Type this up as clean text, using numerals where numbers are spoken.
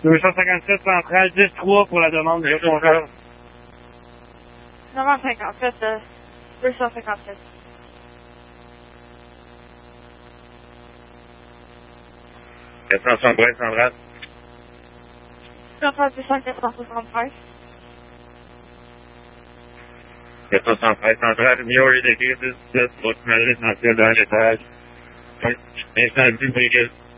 257 centrale, 10-3 pour la demande de contrôle. 957, 257. Centrale. Centrale 473. 473 centrale, Mio est décrit 17, route Madrid, dans le ciel d'un étage. Incendie, véhicule.